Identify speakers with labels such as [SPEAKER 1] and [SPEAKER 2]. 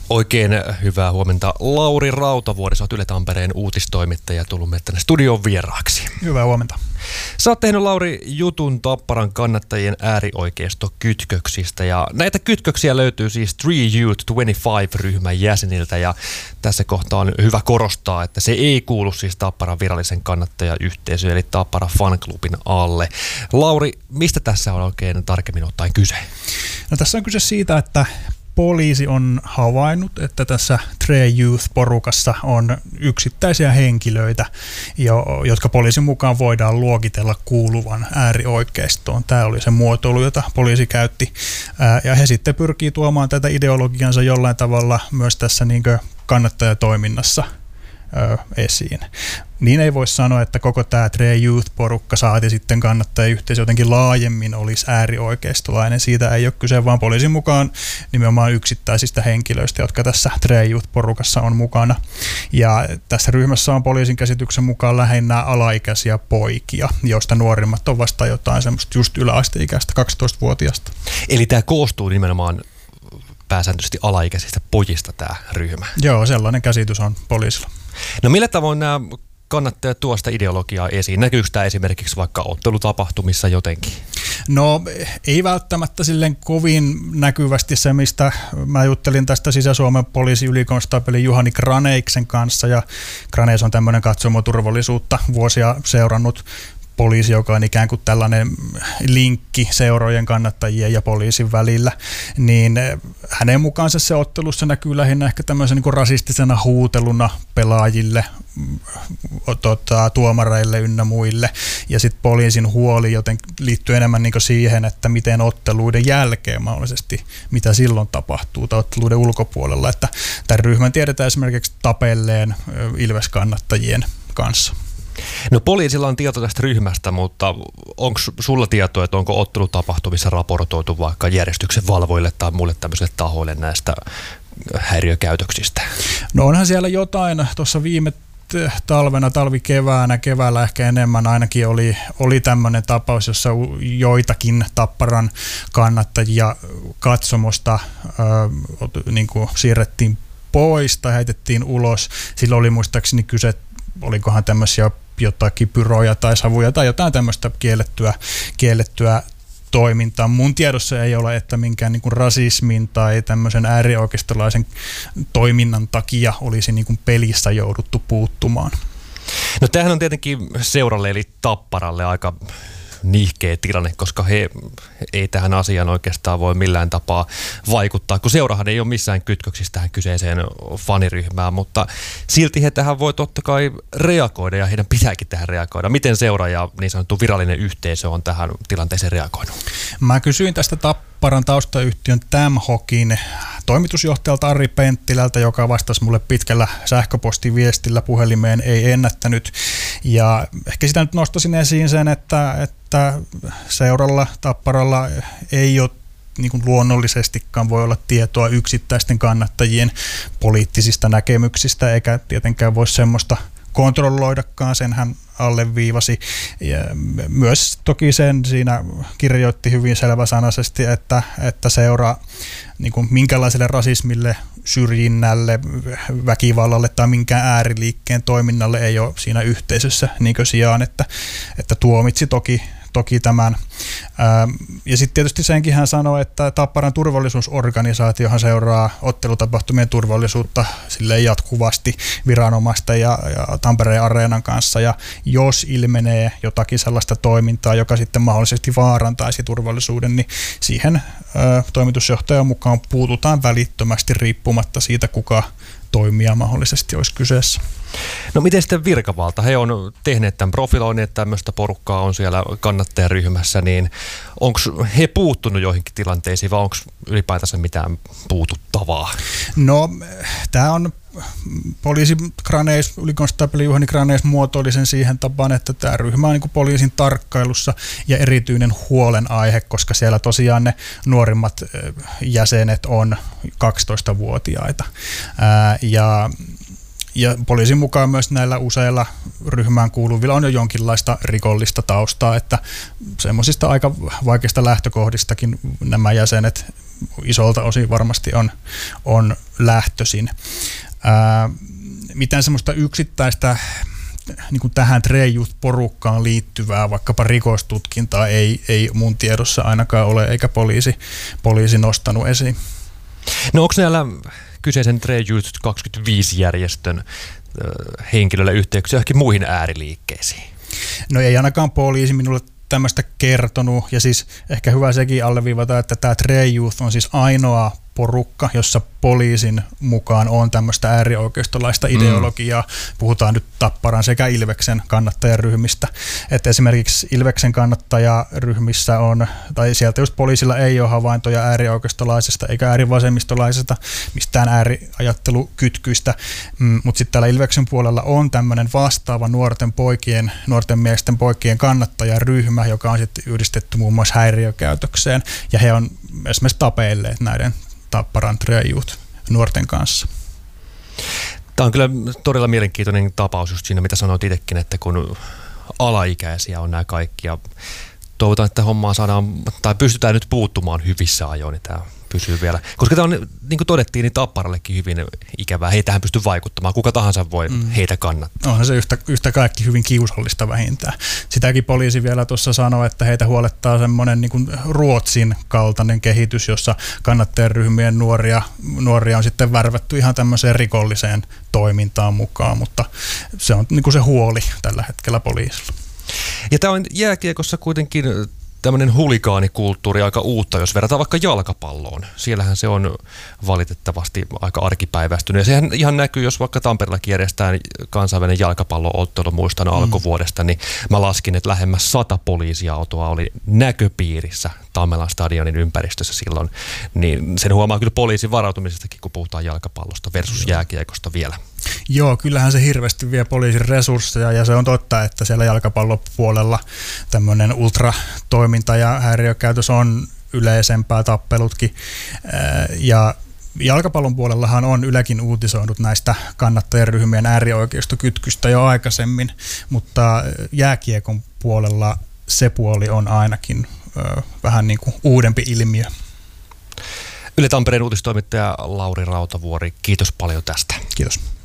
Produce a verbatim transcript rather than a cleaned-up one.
[SPEAKER 1] Oikein hyvää huomenta. Lauri Rautavuori, sä oot Yle Tampereen uutistoimittaja, tullut meille tänne studion vieraaksi.
[SPEAKER 2] Hyvää huomenta.
[SPEAKER 1] Sä oot tehnyt, Lauri, jutun Tapparan kannattajien äärioikeistokytköksistä, ja näitä kytköksiä löytyy siis Three Youth kaksikymmentäviisi-ryhmän jäseniltä, ja tässä kohtaa on hyvä korostaa, että se ei kuulu siis Tapparan virallisen kannattajayhteisöön, eli Tapparan fanklubin alle. Lauri, mistä tässä on oikein tarkemmin ottaen kyse?
[SPEAKER 2] No, tässä on kyse siitä, että poliisi on havainnut, että tässä Three Youth-porukassa on yksittäisiä henkilöitä, jotka poliisin mukaan voidaan luokitella kuuluvan äärioikeistoon. Tämä oli se muotoilu, jota poliisi käytti. Ja he sitten pyrkii tuomaan tätä ideologiansa jollain tavalla myös tässä niin kuin kannattajatoiminnassa esiin. Niin ei voi sanoa, että koko tämä Three Youth-porukka saati sitten kannattajayhteisö jotenkin laajemmin olisi äärioikeistolainen. Siitä ei ole kyse, vaan poliisin mukaan nimenomaan yksittäisistä henkilöistä, jotka tässä Three Youth-porukassa on mukana. Ja tässä ryhmässä on poliisin käsityksen mukaan lähinnä alaikäisiä poikia, joista nuorimmat on vasta jotain semmoista just yläasteikäistä kaksitoistavuotiaasta.
[SPEAKER 1] Eli tämä koostuu nimenomaan pääsääntöisesti alaikäisistä pojista tämä ryhmä?
[SPEAKER 2] Joo, sellainen käsitys on poliisilla.
[SPEAKER 1] No millä tavoin nämä kannattajat tuo sitä ideologiaa esiin? Näkyykö tämä esimerkiksi vaikka ottelutapahtumissa jotenkin?
[SPEAKER 2] No ei välttämättä silleen kovin näkyvästi se, mistä mä juttelin tästä Sisä-Suomen poliisiylikonstaapeli Juhani Graneiksen kanssa, ja Graneis on tämmöinen katsomoturvallisuutta vuosia seurannut poliisi, joka on ikään kuin tällainen linkki seurojen kannattajien ja poliisin välillä, niin hänen mukaansa se ottelussa näkyy lähinnä ehkä tämmöisen niin kuin rasistisena huuteluna pelaajille, tota, tuomareille ynnä muille, ja sitten poliisin huoli joten liittyy enemmän niin kuin siihen, että miten otteluiden jälkeen mahdollisesti, mitä silloin tapahtuu tai otteluiden ulkopuolella, että tämän ryhmän tiedetään esimerkiksi tapelleen Ilves-kannattajien kanssa.
[SPEAKER 1] No poliisilla on tieto tästä ryhmästä, mutta onko sulla tietoa, että onko ottelutapahtumissa raportoitu vaikka järjestyksen valvoille tai muille tämmöisille tahoille näistä häiriökäytöksistä?
[SPEAKER 2] No onhan siellä jotain. Tuossa viime talvena, talvikeväänä, keväällä ehkä enemmän ainakin oli, oli tämmöinen tapaus, jossa joitakin Tapparan kannattajia katsomosta äh, niin kuin siirrettiin pois tai heitettiin ulos. Silloin oli muistaakseni kyse, olikohan tämmöisiä jotakin pyroja tai savuja tai jotain tämmöistä kiellettyä, kiellettyä toimintaa. Mun tiedossa ei ole, että minkään niin kuin rasismin tai tämmöisen äärioikeistolaisen toiminnan takia olisi niin kuin pelissä jouduttu puuttumaan.
[SPEAKER 1] No tämähän on tietenkin seuralle eli Tapparalle aika nihkeä tilanne, koska he ei tähän asiaan oikeastaan voi millään tapaa vaikuttaa, kun seurahan ei ole missään kytköksissä tähän kyseiseen faniryhmään, mutta silti he tähän voi totta kai reagoida ja heidän pitääkin tähän reagoida. Miten seura ja niin sanottu virallinen yhteisö on tähän tilanteeseen reagoinut? Mä
[SPEAKER 2] kysyin tästä Tapparan taustayhtiön Tamhokin toimitusjohtajalta Ari Penttilältä, joka vastasi mulle pitkällä sähköpostiviestillä, puhelimeen ei ennättänyt, ja ehkä sitä nyt nostaisin esiin sen, että, että seuralla Tapparalla ei ole niin kuin luonnollisestikaan voi olla tietoa yksittäisten kannattajien poliittisista näkemyksistä, eikä tietenkään voi semmoista kontrolloidakaan, sen hän alleviivasi. Ja myös toki sen siinä kirjoitti hyvin selväsanaisesti, että, että seuraa niin kuin minkälaiselle rasismille, syrjinnälle, väkivallalle tai minkään ääriliikkeen toiminnalle ei ole siinä yhteisössä niin kuin sijaan, että, että tuomitsi toki Toki tämän. Ja sitten tietysti senkin hän sanoi, että Tapparan turvallisuusorganisaatiohan seuraa ottelutapahtumien turvallisuutta silleen jatkuvasti viranomaisten ja, ja Tampereen Areenan kanssa. Ja jos ilmenee jotakin sellaista toimintaa, joka sitten mahdollisesti vaarantaisi turvallisuuden, niin siihen ä, toimitusjohtajan mukaan puututaan välittömästi riippumatta siitä, kuka toimija mahdollisesti olisi kyseessä.
[SPEAKER 1] No miten sitten virkavalta? He on tehneet tämän profiloinnin, että tämmöistä porukkaa on siellä kannattajaryhmässä, niin onko he puuttunut joihinkin tilanteisiin vai onko ylipäätänsä mitään puututtavaa?
[SPEAKER 2] No tämä on poliisi Graneis, ylikonstaapeli Juhani Graneis muotoili sen siihen tapaan, että tämä ryhmä on niin kuin poliisin tarkkailussa ja erityinen huolenaihe, koska siellä tosiaan ne nuorimmat jäsenet on kaksitoistavuotiaita. Ää, ja Ja poliisin mukaan myös näillä useilla ryhmään kuuluvilla on jo jonkinlaista rikollista taustaa, että semmoisista aika vaikeista lähtökohdistakin nämä jäsenet isolta osin varmasti on, on lähtöisin. Ää, mitään semmoista yksittäistä niin kuin tähän Trey Youth-porukkaan liittyvää vaikkapa rikostutkintaa ei, ei mun tiedossa ainakaan ole, eikä poliisi, poliisi nostanut esiin.
[SPEAKER 1] No onko näillä kyseisen Trey Youth kaksikymmentäviisi-järjestön henkilöillä yhteyksiä johonkin muihin ääriliikkeisiin?
[SPEAKER 2] No ei ainakaan poliisi minulle tämmöistä kertonut, ja siis ehkä hyvä sekin alleviivata, että tämä Trey Youth on siis ainoa porukka, jossa poliisin mukaan on tämmöistä äärioikeistolaista ideologiaa. Mm. Puhutaan nyt Tapparan sekä Ilveksen kannattajaryhmistä. Että esimerkiksi Ilveksen kannattajaryhmissä on, tai sieltä just poliisilla ei ole havaintoja äärioikeistolaisesta eikä äärivasemmistolaisesta, mistään ääriajattelukytkyistä. Mm, mutta sitten täällä Ilveksen puolella on tämmöinen vastaava nuorten poikien, nuorten miesten poikien kannattajaryhmä, joka on sitten yhdistetty muun muassa häiriökäytökseen. Ja he on esimerkiksi tapeilleet näiden Tapparan Trey Youth nuorten kanssa.
[SPEAKER 1] Tämä on kyllä todella mielenkiintoinen tapaus just siinä, mitä sanoit itsekin, että kun alaikäisiä on nämä kaikki ja toivotaan, että hommaa saadaan, tai pystytään nyt puuttumaan hyvissä ajoin, niin tämä pysyy vielä. Koska tämä on, niin kuin todettiin, niin Tapparallekin hyvin ikävää. He ei tähän pysty vaikuttamaan. Kuka tahansa voi mm. heitä kannattaa.
[SPEAKER 2] Onhan se yhtä, yhtä kaikki hyvin kiusallista vähintään. Sitäkin poliisi vielä tuossa sanoi, että heitä huolettaa semmoinen niin kuin Ruotsin kaltainen kehitys, jossa kannattajaryhmien nuoria, nuoria on sitten värvätty ihan tämmöiseen rikolliseen toimintaan mukaan, mutta se on niin kuin se huoli tällä hetkellä poliisilla.
[SPEAKER 1] Ja tämä on jääkiekossa kuitenkin tämmöinen huligaanikulttuuri aika uutta, jos verrataan vaikka jalkapalloon. Siellähän se on valitettavasti aika arkipäiväistynyt. Ja sehän ihan näkyy, jos vaikka Tampereellakin järjestetään kansainvälinen jalkapallo-ottelu, muistan mm. alkuvuodesta, niin mä laskin, että lähemmäs sata poliisiautoa oli näköpiirissä Tammelan stadionin ympäristössä silloin. Niin sen huomaa kyllä poliisin varautumisestakin, kun puhutaan jalkapallosta versus jääkiekosta vielä.
[SPEAKER 2] Joo, kyllähän se hirveästi vie poliisin resursseja, ja se on totta, että siellä jalkapallopuolella tämmöinen ultratoiminta ja häiriökäytös on yleisempää, tappelutkin. Ja jalkapallon puolellahan on Ylekin uutisoinut näistä kannattajaryhmien äärioikeistokytkystä jo aikaisemmin, mutta jääkiekon puolella se puoli on ainakin vähän niin kuin uudempi ilmiö.
[SPEAKER 1] Yle Tampereen uutistoimittaja Lauri Rautavuori, kiitos paljon tästä.
[SPEAKER 2] Kiitos.